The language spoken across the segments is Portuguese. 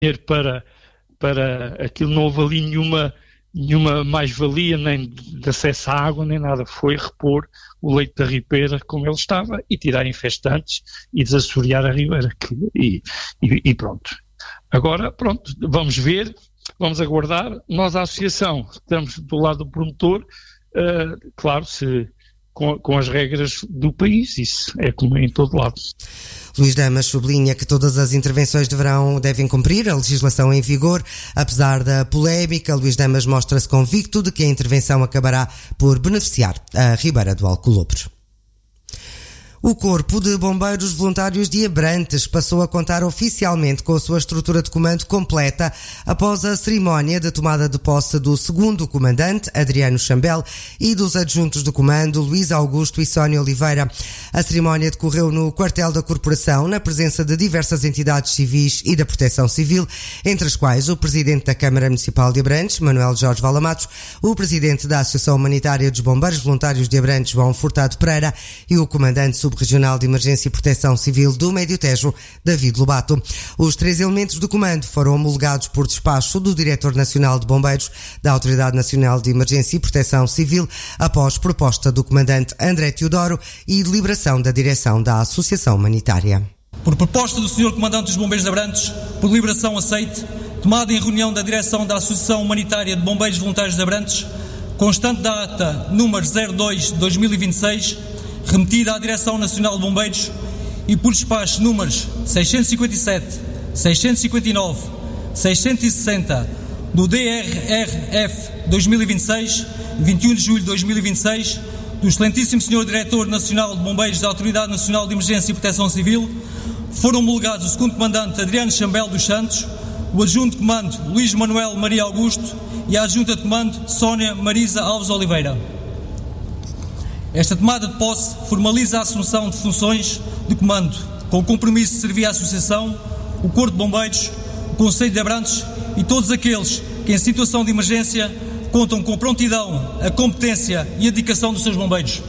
para aquilo, não houve ali nenhuma mais-valia, nem de acesso à água, nem nada. Foi repor o leito da ribeira como ele estava e tirar infestantes e desassorear a ribeira. E pronto. Agora, pronto, vamos ver, vamos aguardar. Nós, a associação, estamos do lado do promotor, claro, com as regras do país, isso é como em todo lado. Luís Damas sublinha que todas as intervenções devem cumprir a legislação em vigor. Apesar da polémica, Luís Damas mostra-se convicto de que a intervenção acabará por beneficiar a Ribeira do Alcolumbre. O Corpo de Bombeiros Voluntários de Abrantes passou a contar oficialmente com a sua estrutura de comando completa após a cerimónia de tomada de posse do segundo comandante, Adriano Chambel, e dos adjuntos do comando, Luís Augusto e Sónia Oliveira. A cerimónia decorreu no quartel da Corporação, na presença de diversas entidades civis e da Proteção Civil, entre as quais o Presidente da Câmara Municipal de Abrantes, Manuel Jorge Valamatos, o Presidente da Associação Humanitária dos Bombeiros Voluntários de Abrantes, João Furtado Pereira, e o Comandante Regional de Emergência e Proteção Civil do Médio Tejo, David Lobato. Os 3 elementos do comando foram homologados por despacho do Diretor Nacional de Bombeiros da Autoridade Nacional de Emergência e Proteção Civil, após proposta do Comandante André Teodoro e deliberação da direção da Associação Humanitária. Por proposta do Sr. Comandante dos Bombeiros de Abrantes, por deliberação aceite, tomada em reunião da direção da Associação Humanitária de Bombeiros Voluntários de Abrantes, constante da ata número 02/2026, remetida à Direção Nacional de Bombeiros, e por despachos números 657, 659, 660 do DRRF 2026, 21 de julho de 2026, do excelentíssimo Sr. Diretor Nacional de Bombeiros da Autoridade Nacional de Emergência e Proteção Civil, foram homologados o segundo comandante Adriano Chambel dos Santos, o adjunto de comando Luís Manuel Maria Augusto e a adjunta de comando Sónia Marisa Alves Oliveira. Esta tomada de posse formaliza a assunção de funções de comando, com o compromisso de servir à Associação, o Corpo de Bombeiros, o Concelho de Abrantes e todos aqueles que, em situação de emergência, contam com a prontidão, a competência e a dedicação dos seus bombeiros.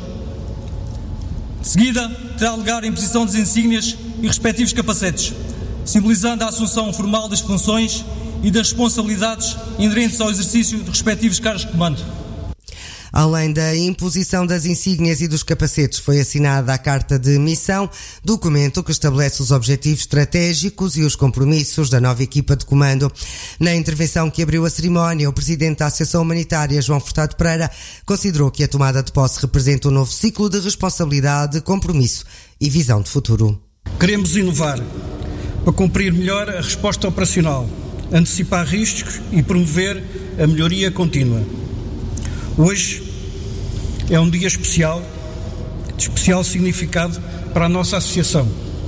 De seguida, terá lugar a imposição das insígnias e respectivos capacetes, simbolizando a assunção formal das funções e das responsabilidades inerentes ao exercício de respectivos cargos de comando. Além da imposição das insígnias e dos capacetes, foi assinada a Carta de Missão, documento que estabelece os objetivos estratégicos e os compromissos da nova equipa de comando. Na intervenção que abriu a cerimónia, o Presidente da Associação Humanitária, João Furtado Pereira, considerou que a tomada de posse representa um novo ciclo de responsabilidade, compromisso e visão de futuro. Queremos inovar para cumprir melhor a resposta operacional, antecipar riscos e promover a melhoria contínua. Hoje é um dia especial, de especial significado para a nossa associação.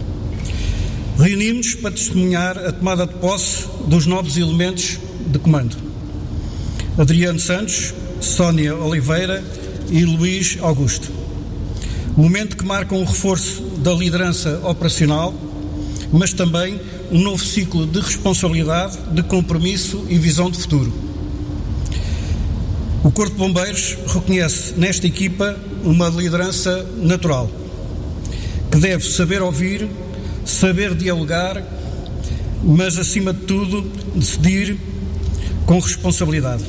Reunimos para testemunhar a tomada de posse dos novos elementos de comando: Adriano Santos, Sónia Oliveira e Luís Augusto. Momento que marca um reforço da liderança operacional, mas também um novo ciclo de responsabilidade, de compromisso e visão de futuro. O Corpo de Bombeiros reconhece nesta equipa uma liderança natural, que deve saber ouvir, saber dialogar, mas acima de tudo decidir com responsabilidade.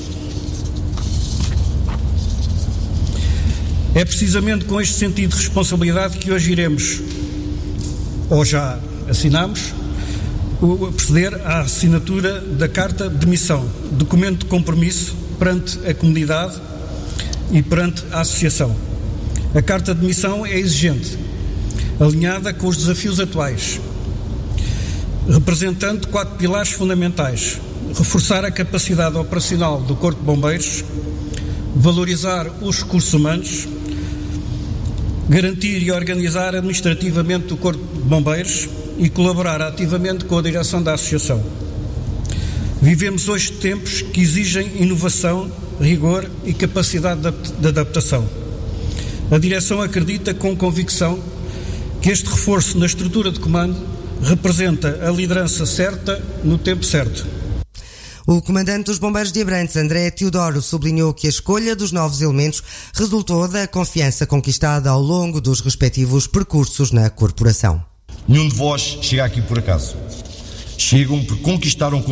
É precisamente com este sentido de responsabilidade que hoje iremos, ou já assinamos, proceder à assinatura da Carta de Missão, documento de compromisso perante a comunidade e perante a associação. A Carta de Missão é exigente, alinhada com os desafios atuais, representando 4 pilares fundamentais: reforçar a capacidade operacional do Corpo de Bombeiros, valorizar os recursos humanos, garantir e organizar administrativamente o Corpo de Bombeiros e colaborar ativamente com a direção da associação. Vivemos hoje tempos que exigem inovação, rigor e capacidade de adaptação. A direção acredita com convicção que este reforço na estrutura de comando representa a liderança certa no tempo certo. O comandante dos Bombeiros de Abrantes, André Teodoro, sublinhou que a escolha dos novos elementos resultou da confiança conquistada ao longo dos respectivos percursos na corporação. Nenhum de vós chega aqui por acaso. Chegam porque conquistaram